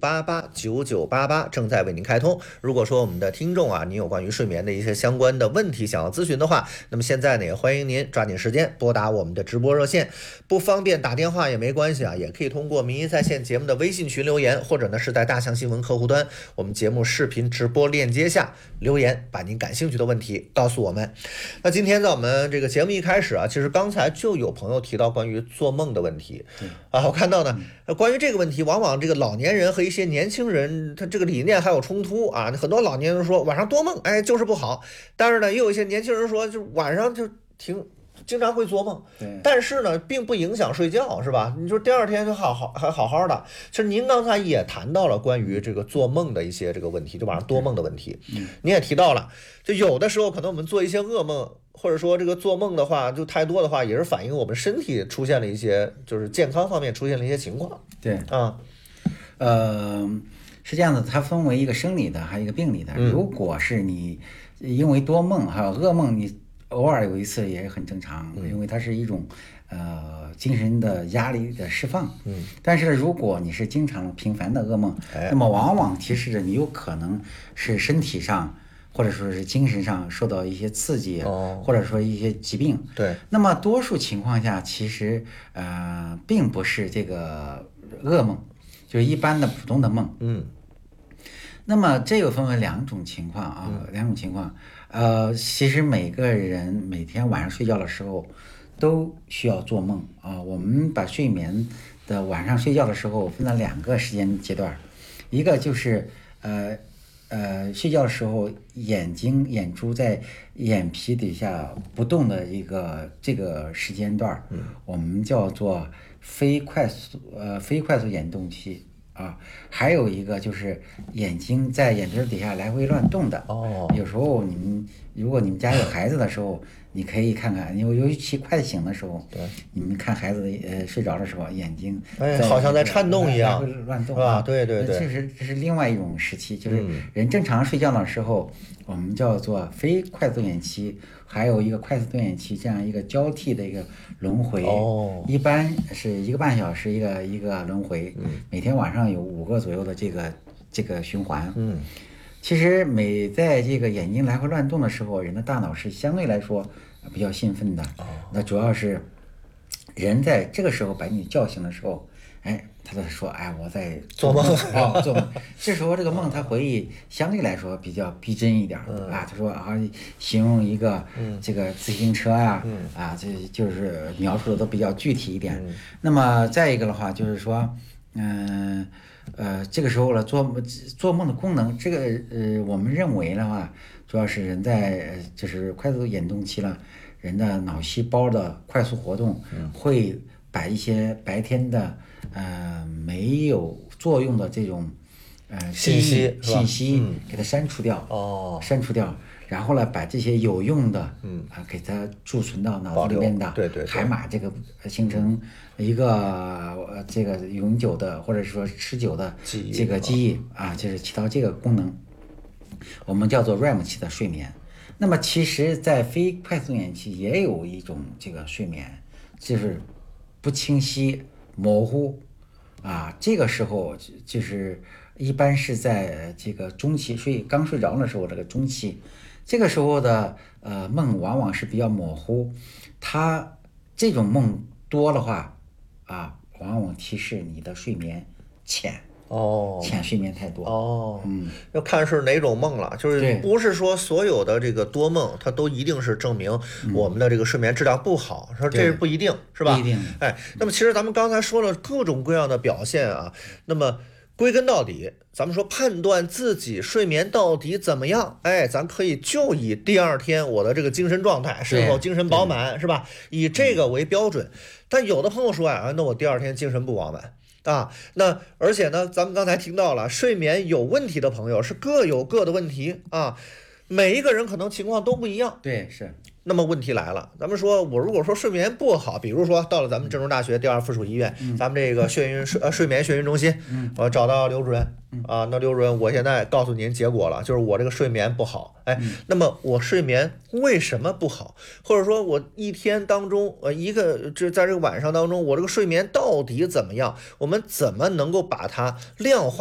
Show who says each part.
Speaker 1: 9988正在为您开通。如果说我们的听众啊，您有关于睡眠的一些相关的问题想要咨询的话，那么现在呢也欢迎您抓紧时间拨打我们的直播热线，不方便打电话也没关系啊，也可以通过民意在线节目的微信群留言，或者呢是在大象新闻客户端我们节目视频直播链接下留言，把您感兴趣的问题告诉我们。那今天在我们这个节目一开始啊，其实刚才就有朋友提到关于做梦的问题啊，我看到呢，关于这个问题，往往这个老年人和一些年轻人他这个理念还有冲突啊。很多老年人说晚上多梦，哎，就是不好，但是呢，也有一些年轻人说，就晚上就经常会做梦，但是呢，并不影响睡觉，是吧？你说第二天就还好好的。其实您刚才也谈到了关于这个做梦的一些这个问题，就晚上多梦的问题。您也提到了，就有的时候可能我们做一些噩梦，或者说这个做梦的话，就太多的话，也是反映我们身体出现了一些，就是健康方面出现了一些情况。
Speaker 2: 对啊，是这样的，它分为一个生理的，还有一个病理的。如果是你因为多梦还有噩梦，你偶尔有一次也很正常，因为它是一种精神的压力的释放。但是如果你是经常频繁的噩梦，那么往往提示着你有可能是身体上或者说是精神上受到一些刺激，或者说一些疾病。
Speaker 1: 对，
Speaker 2: 那么多数情况下其实并不是这个噩梦，就是一般的普通的梦。那么这又分为两种情况啊，两种情况。其实每个人每天晚上睡觉的时候都需要做梦啊。我们把睡眠的晚上睡觉的时候分了两个时间阶段，一个就是睡觉的时候眼珠在眼皮底下不动的这个时间段，我们叫做非快速眼动期。还有一个就是眼睛在眼皮底下来回乱动的。有时候如果你们家有孩子的时候，你可以看看，尤其快醒的时候，你们看孩子睡着的时候，眼睛
Speaker 1: 好像在颤动一样，
Speaker 2: 乱动
Speaker 1: 啊。对，这
Speaker 2: 是另外一种时期，就是人正常睡觉的时候，我们叫做非快速眼期，还有一个快速动眼期，这样一个交替的一个轮回。一般是1个半小时一个轮回，每天晚上有5个左右的这个循环。其实每在这个眼睛来回乱动的时候，人的大脑是相对来说比较兴奋的。那主要是人在这个时候把你叫醒的时候，他就说，我在做梦。做梦。这时候这个梦他回忆相对来说比较逼真一点。他说形容一个这个自行车这就是描述的都比较具体一点。那么再一个的话就是说，这个时候了做梦的功能，这个我们认为的话，主要是人在就是快速眼动期了，人的脑细胞的快速活动，会把一些白天的没有作用的这种信息给它删除掉。然后呢，把这些有用的给它贮存到脑子里面的海马，这个形成一个这个永久的或者说持久的这个记忆就是起到这个功能，我们叫做 REM 期的睡眠。那么其实在非快速眼期也有一种这个睡眠，就是不清晰模糊这个时候就是一般是在这个中期刚睡着的时候，这个中期，这个时候的梦往往是比较模糊。它这种梦多的话往往提示你的睡眠浅睡眠太多。
Speaker 1: 要看是哪种梦了，就是不是说所有的这个多梦它都一定是证明我们的这个睡眠质量不好，说这是不一定，是吧？
Speaker 2: 不一定。
Speaker 1: 那么其实咱们刚才说了各种各样的表现那么归根到底，咱们说判断自己睡眠到底怎么样，咱可以就以第二天我的这个精神状态是否精神饱满，是吧？以这个为标准。但有的朋友说那我第二天精神不饱满那而且呢，咱们刚才听到了，睡眠有问题的朋友是各有各的问题每一个人可能情况都不一样。
Speaker 2: 对，是。
Speaker 1: 那么问题来了，咱们说我如果说睡眠不好，比如说到了咱们郑州大学第2附属医院，咱们这个睡眠眩晕中心，我找到刘主任那刘主任，我现在告诉您结果了，就是我这个睡眠不好。那么我睡眠为什么不好？或者说我一天当中在这个晚上当中，我这个睡眠到底怎么样？我们怎么能够把它量化